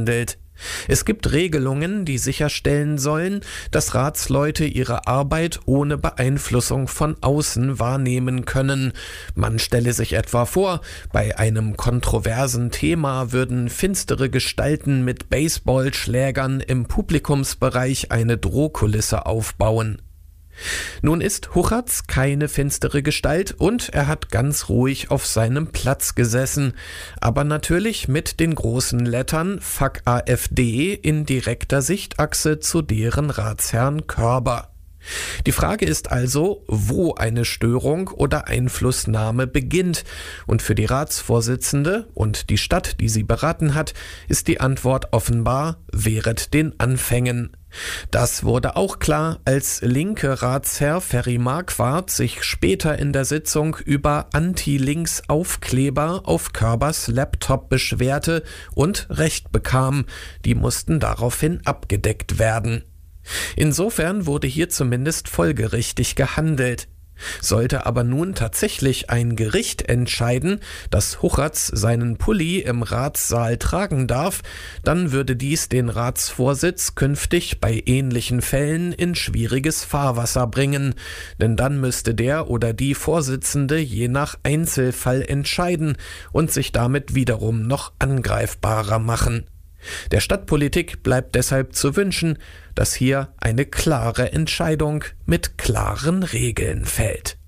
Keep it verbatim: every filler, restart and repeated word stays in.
gehandelt. Es gibt Regelungen, die sicherstellen sollen, dass Ratsleute ihre Arbeit ohne Beeinflussung von außen wahrnehmen können. Man stelle sich etwa vor, bei einem kontroversen Thema würden finstere Gestalten mit Baseballschlägern im Publikumsbereich eine Drohkulisse aufbauen. Nun ist Huchertz keine finstere Gestalt und er hat ganz ruhig auf seinem Platz gesessen, aber natürlich mit den großen Lettern Fuck AfD in direkter Sichtachse zu deren Ratsherrn Körber. Die Frage ist also, wo eine Störung oder Einflussnahme beginnt, und für die Ratsvorsitzende und die Stadt, die sie beraten hat, ist die Antwort offenbar: wehret den Anfängen. Das wurde auch klar, als linke Ratsherr Ferry Marquardt sich später in der Sitzung über Anti-Links-Aufkleber auf Körbers Laptop beschwerte und Recht bekam. Die mussten daraufhin abgedeckt werden. Insofern wurde hier zumindest folgerichtig gehandelt. Sollte aber nun tatsächlich ein Gericht entscheiden, dass Huchertz seinen Pulli im Ratssaal tragen darf, dann würde dies den Ratsvorsitz künftig bei ähnlichen Fällen in schwieriges Fahrwasser bringen, denn dann müsste der oder die Vorsitzende je nach Einzelfall entscheiden und sich damit wiederum noch angreifbarer machen. Der Stadtpolitik bleibt deshalb zu wünschen, dass hier eine klare Entscheidung mit klaren Regeln fällt.